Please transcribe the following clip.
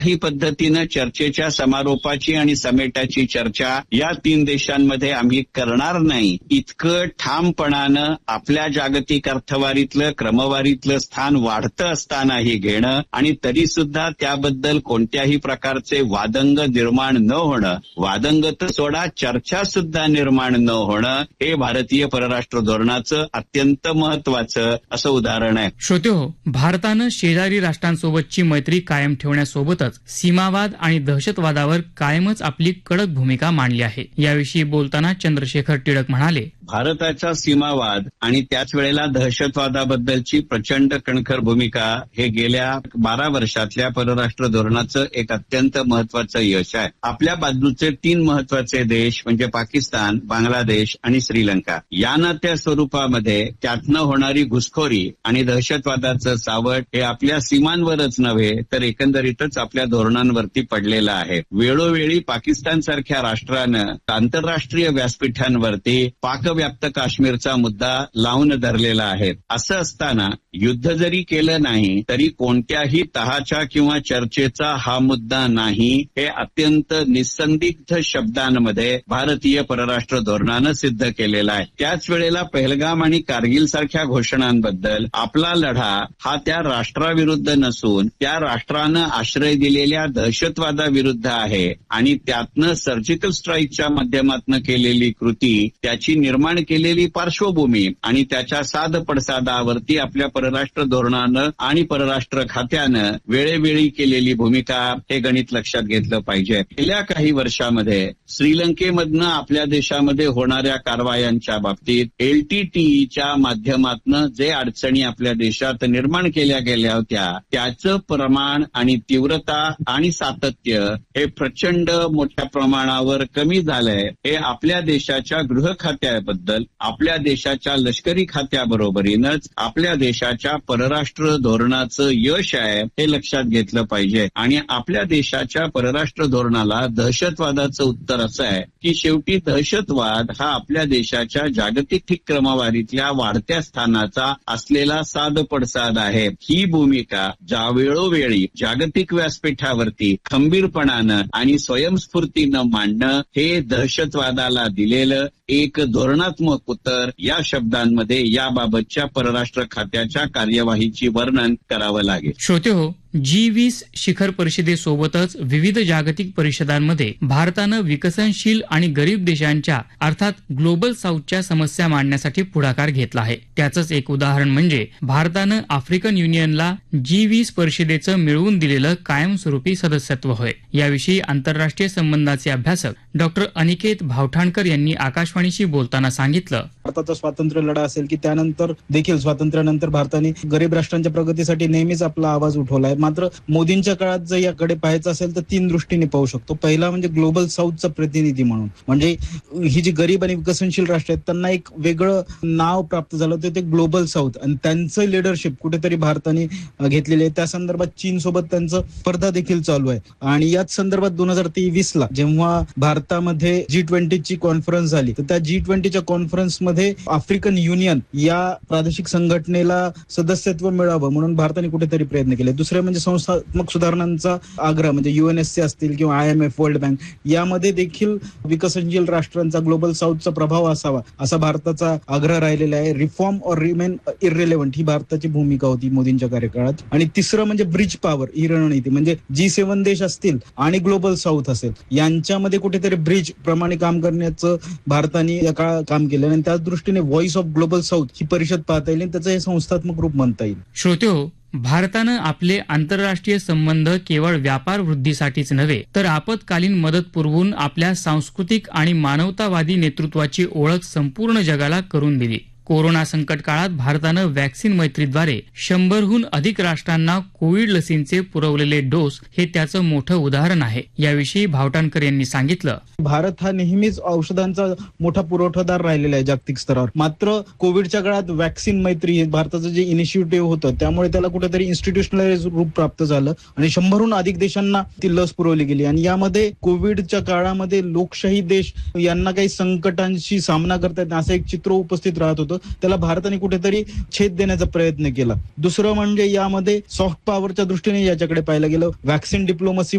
ही पद्धतीनं चर्चेच्या समारोपाची आणि समेटाची चर्चा या 3 देशांमध्ये आम्ही करणार नाही, इतकं ठामपणानं आपल्या जागतिक अर्थवारीतलं क्रमवारीतलं स्थान वाढतं असतानाही घेणं आणि तरी सुद्धा त्याबद्दल कोणत्याही प्रकारचे वादंग निर्माण न होणं, वादंग तर सोडा चर्चा सुद्धा निर्माण न होणं, हे भारतीय परराष्ट्र धोरणाचं अत्यंत महत्वाचं असं उदाहरण आहे. श्रोतेहो, भारतानं शेजारी राष्ट्रांसोबतची मैत्री कायम ठेवण्यासोबतच सीमावाद आणि दहशतवादावर कायमच आपली कडक भूमिका मांडली आहे. याविषयी बोलताना चंद्रशेखर टिळक म्हणाले, भारताचा सीमावाद आणि त्याच वेळेला दहशतवादाबद्दलची प्रचंड कणखर भूमिका हे गेल्या 12 वर्षातल्या परराष्ट्र धोरणाचं एक अत्यंत महत्वाचं यश आहे. आपल्या बाजूचे 3 महत्वाचे देश म्हणजे पाकिस्तान, बांगलादेश आणि श्रीलंका, या नात्या स्वरूपामध्ये त्यातनं होणारी घुसखोरी आणि दहशतवादाचं सावट हे आपल्या सीमांवरच नव्हे तर एकंदरीतच आपल्या धोरणांवरती पडलेलं आहे. वेळोवेळी पाकिस्तान सारख्या राष्ट्रानं आंतरराष्ट्रीय व्यासपीठांवरती पाकव्याप्त काश्मीरचा मुद्दा लावून धरलेला आहे. असं असताना युद्ध जरी केलं नाही तरी कोणत्याही तहाच्या किंवा चर्चेचा हा मुद्दा नाही, हे अत्यंत निसंदिग्ध शब्दांमध्ये भारतीय परराष्ट्र धोरणानं सिद्ध केलेलं आहे. त्याच वेळेला पहलगाम आणि कारगिल सारख्या घोषणांबद्दल आपला लढा हा त्या राष्ट्राविरुद्ध नसून त्या राष्ट्रानं आश्रय दिलेल्या दहशतवादाविरुद्ध आहे आणि त्यातनं सर्जिकल स्ट्राईकच्या माध्यमातून केलेली कृती, त्याची निर्माण केलेली पार्श्वभूमी आणि त्याच्या साध पडसादावरती आपल्या परराष्ट्र धोरणानं आणि परराष्ट्र खात्यानं वेळोवेळी केलेली भूमिका हे गणित लक्षात घेतलं पाहिजे. गेल्या काही वर्षामध्ये श्रीलंकेमधनं आपल्या देशामध्ये होणाऱ्या कारवायांच्या बाबतीत LTTEच्या माध्यमातून जे अडचणी आपल्या देशात निर्माण केल्या गेल्या होत्या त्याचं प्रमाण आणि तीव्रता आणि सातत्य हे प्रचंड मोठ्या प्रमाणावर कमी झालंय. हे आपल्या देशाच्या गृह खात्याबद्दल, आपल्या देशाच्या लष्करी खात्याबरोबरीनच आपल्या देशाच्या परराष्ट्र धोरणाचं यश आहे हे लक्षात घेतलं पाहिजे. आणि आपल्या देशाच्या परराष्ट्र धोरणाला दहशतवादाचं उत्तर असं आहे की शेवटी दहशतवाद हा आपल्या देशाच्या जागतिक क्रमवारीतल्या वाढत्या स्थानाचा असलेला साध पडसाद आहे. ही भूमिका ज्या वेळोवेळी जागतिक व्यासपीठावरती खंबीरपणानं आणि स्वयंस्फूर्तीनं मांडणं हे दहशतवादाला दिलेलं एक धोरणात्मक उत्तर या शब्दांमध्ये याबाबतच्या परराष्ट्र खात्याच्या कार्यवाहीची वर्णन करावं लागेल. श्रोतेहो, G20 शिखर परिषदेसोबतच विविध जागतिक परिषदांमध्ये भारतानं विकसनशील आणि गरीब देशांच्या अर्थात ग्लोबल साऊथच्या समस्या मांडण्यासाठी पुढाकार घेतला आहे. त्याचंच एक उदाहरण म्हणजे भारतानं आफ्रिकन युनियनला G20 परिषदेचं मिळवून दिलेलं कायमस्वरूपी सदस्यत्व होय. याविषयी आंतरराष्ट्रीय संबंधाचे अभ्यासक डॉक्टर अनिकेत भावठाणकर यांनी आकाशवाणीशी बोलताना सांगितलं, भारताचा स्वातंत्र्य लढा असेल की त्यानंतर देखील स्वातंत्र्यानंतर भारताने गरीब राष्ट्रांच्या प्रगतीसाठी नेहमीच आपला आवाज उठवलाय. मात्र मोदींच्या काळात जर याकडे पाहायचं असेल तर 3 दृष्टीने पाहू शकतो. पहिला म्हणजे ग्लोबल साऊथचा प्रतिनिधी म्हणून, म्हणजे ही जी गरीब आणि विकसनशील राष्ट्र आहेत त्यांना एक वेगळं नाव प्राप्त झालं होतं ते ग्लोबल साऊथ, आणि त्यांचं लिडरशिप कुठेतरी भारताने घेतलेले आहे. त्या संदर्भात चीन सोबत त्यांचं स्पर्धा देखील चालू आहे. आणि याच संदर्भात 2023ला जेव्हा भारतामध्ये G20ची कॉन्फरन्स झाली तर त्या G20च्या कॉन्फरन्समध्ये आफ्रिकन युनियन या प्रादेशिक संघटनेला सदस्यत्व मिळावं म्हणून भारताने कुठेतरी प्रयत्न केले. दुसरे म्हणजे संस्थात्मक सुधारणांचा आग्रह, म्हणजे UNSC असतील किंवा IMF, वर्ल्ड बँक यामध्ये देखील विकसनशील राष्ट्रांचा ग्लोबल साऊथचा प्रभाव असावा असा भारताचा आग्रह राहिलेला आहे. रिफॉर्म ऑर रिमेन इररिलेव्हंट ही भारताची भूमिका होती मोदींच्या कार्यकाळात. आणि तिसरं म्हणजे ब्रिज पॉवर ही रणनीती, म्हणजे G7 देश असतील आणि ग्लोबल साऊथ असेल यांच्यामध्ये कुठेतरी ब्रिज प्रमाणे काम करण्याचं भारताने या काळात काम केलं आणि त्याच दृष्टीने व्हॉइस ऑफ ग्लोबल साऊथ ही परिषद पाहता येईल आणि त्याचं हे संस्थात्मक रूप म्हणता येईल. श्रोतेहो, भारतानं आपले आंतरराष्ट्रीय संबंध केवळ व्यापार वृद्धीसाठीच नव्हे तर आपत्कालीन मदत पुरवून आपल्या सांस्कृतिक आणि मानवतावादी नेतृत्वाची ओळख संपूर्ण जगाला करून दिली. कोरोना संकट काळात भारतानं व्हॅक्सिन मैत्रीद्वारे 100हून अधिक राष्ट्रांना कोविड लसींचे पुरवलेले डोस हे त्याचं मोठं उदाहरण आहे. याविषयी भावठाणकर यांनी सांगितलं, भारत हा नेहमीच औषधांचा मोठा पुरवठादार राहिलेला आहे जागतिक स्तरावर. मात्र कोविडच्या काळात व्हॅक्सिन मैत्री हे भारताचं जे इनिशिएटिव्ह होतं त्यामुळे त्याला कुठेतरी इन्स्टिट्यूशनलाइज रूप प्राप्त झालं आणि 100हून अधिक देशांना ती लस पुरवली गेली. आणि यामध्ये कोविडच्या काळामध्ये लोकशाही देश यांना काही संकटांशी सामना करता येत असं एक चित्र उपस्थित राहत होतं. त्याला भारताने कुठेतरी छेद देण्याचा प्रयत्न केला. दुसरं म्हणजे यामध्ये सॉफ्ट पॉवरच्या दृष्टीने याच्याकडे पाहायला गेलं, व्हॅक्सिन डिप्लोमसी